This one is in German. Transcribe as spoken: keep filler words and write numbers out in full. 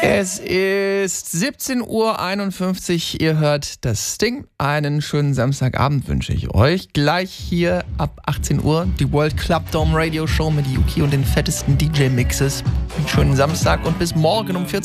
Es ist siebzehn Uhr einundfünfzig, ihr hört das Sting. Einen schönen Samstagabend wünsche ich euch. Gleich hier ab achtzehn Uhr die World Club Dome Radio Show mit Yuki und den fettesten D J-Mixes. Einen schönen Samstag und bis morgen um vierzehn Uhr.